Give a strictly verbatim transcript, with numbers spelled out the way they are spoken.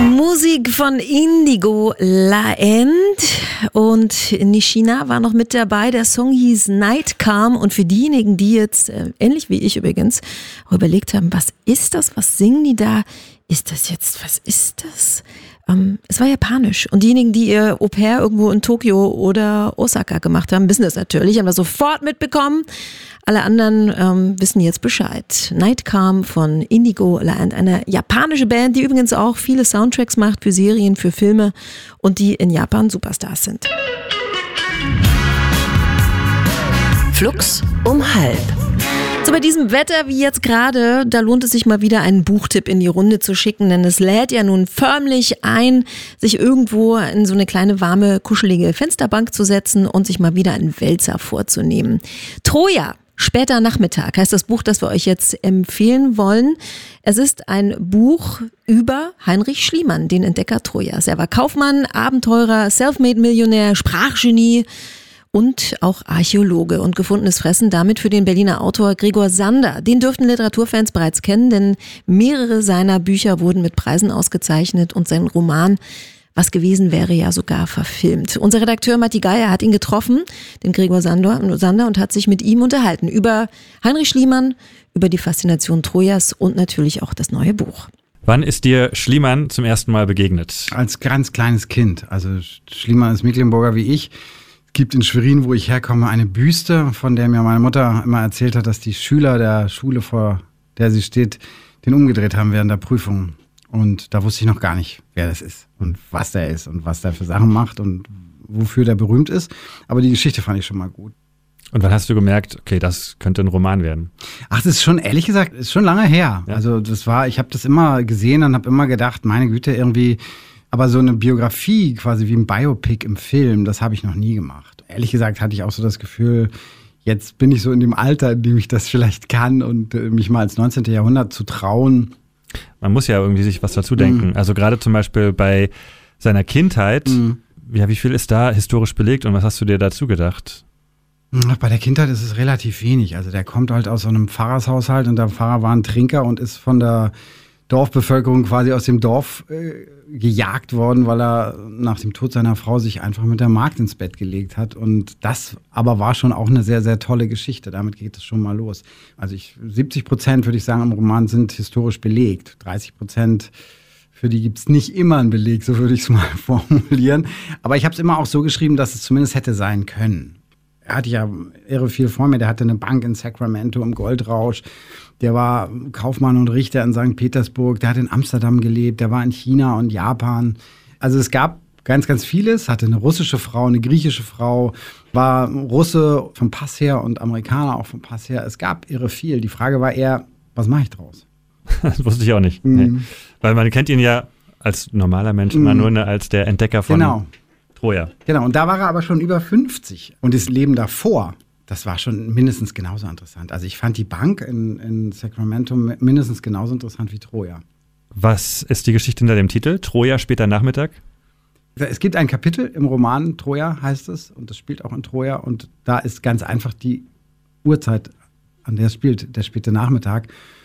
Musik von Indigo La End und Nishina war noch mit dabei. Der Song hieß Night Calm und für diejenigen, die jetzt, äh, ähnlich wie ich übrigens, überlegt haben, was ist das, was singen die da? Ist das jetzt, was ist das? Ähm, es war japanisch und diejenigen, die ihr Au-pair irgendwo in Tokio oder Osaka gemacht haben, wissen das natürlich, haben wir sofort mitbekommen. Alle anderen ähm, wissen jetzt Bescheid. Night Calm von Indigo La End, eine japanische Band, die übrigens auch viele Soundtracks macht für Serien, für Filme und die in Japan Superstars sind. Flux um halb. So, bei diesem Wetter wie jetzt gerade, da lohnt es sich mal wieder einen Buchtipp in die Runde zu schicken, denn es lädt ja nun förmlich ein, sich irgendwo in so eine kleine warme, kuschelige Fensterbank zu setzen und sich mal wieder einen Wälzer vorzunehmen. Troja. Später Nachmittag heißt das Buch, das wir euch jetzt empfehlen wollen. Es ist ein Buch über Heinrich Schliemann, den Entdecker Trojas. Er war Kaufmann, Abenteurer, Selfmade-Millionär, Sprachgenie und auch Archäologe und gefundenes Fressen damit für den Berliner Autor Gregor Sander. Den dürften Literaturfans bereits kennen, denn mehrere seiner Bücher wurden mit Preisen ausgezeichnet und sein Roman Was gewesen wäre, ja sogar verfilmt. Unser Redakteur Matti Geier hat ihn getroffen, den Gregor Sander, und hat sich mit ihm unterhalten über Heinrich Schliemann, über die Faszination Trojas und natürlich auch das neue Buch. Wann ist dir Schliemann zum ersten Mal begegnet? Als ganz kleines Kind. Also Schliemann ist Mecklenburger wie ich. Es gibt in Schwerin, wo ich herkomme, eine Büste, von der mir meine Mutter immer erzählt hat, dass die Schüler der Schule, vor der sie steht, den umgedreht haben während der Prüfung. Und da wusste ich noch gar nicht, wer das ist und was der ist und was der für Sachen macht und wofür der berühmt ist. Aber die Geschichte fand ich schon mal gut. Und wann hast du gemerkt, okay, das könnte ein Roman werden? Ach, das ist schon, ehrlich gesagt, ist schon lange her. Ja. Also das war, ich habe das immer gesehen und habe immer gedacht, meine Güte, irgendwie, aber so eine Biografie quasi wie ein Biopic im Film, das habe ich noch nie gemacht. Ehrlich gesagt hatte ich auch so das Gefühl, jetzt bin ich so in dem Alter, in dem ich das vielleicht kann und äh, mich mal ins neunzehnten Jahrhundert zu trauen. Man muss ja irgendwie sich was dazu denken. Mhm. Also gerade zum Beispiel bei seiner Kindheit, mhm. ja, wie viel ist da historisch belegt und was hast du dir dazu gedacht? Bei der Kindheit ist es relativ wenig. Also der kommt halt aus so einem Pfarrershaushalt und der Pfarrer war ein Trinker und ist von der Dorfbevölkerung quasi aus dem Dorf äh, gejagt worden, weil er nach dem Tod seiner Frau sich einfach mit der Magd ins Bett gelegt hat. Und das aber war schon auch eine sehr, sehr tolle Geschichte. Damit geht es schon mal los. Also ich, siebzig Prozent würde ich sagen im Roman sind historisch belegt. dreißig Prozent für die gibt es nicht immer einen Beleg, so würde ich es mal formulieren. Aber ich habe es immer auch so geschrieben, dass es zumindest hätte sein können. Er hatte ja irre viel vor mir. Der hatte eine Bank in Sacramento im Goldrausch. Der war Kaufmann und Richter in Sankt Petersburg. Der hat in Amsterdam gelebt. Der war in China und Japan. Also es gab ganz, ganz vieles. Hatte eine russische Frau, eine griechische Frau. War Russe vom Pass her und Amerikaner auch vom Pass her. Es gab irre viel. Die Frage war eher, was mache ich draus? Das wusste ich auch nicht. Mhm. Nee. Weil man kennt ihn ja als normaler Mensch Mhm. immer nur ne, als der Entdecker von Genau. Troja. Genau, und da war er aber schon über fünfzig. Und das Leben davor, das war schon mindestens genauso interessant. Also ich fand die Bank in, in Sacramento mindestens genauso interessant wie Troja. Was ist die Geschichte hinter dem Titel? Troja später Nachmittag? Es gibt ein Kapitel im Roman, Troja heißt es, und das spielt auch in Troja. Und da ist ganz einfach die Uhrzeit, an der es spielt, der späte Nachmittag.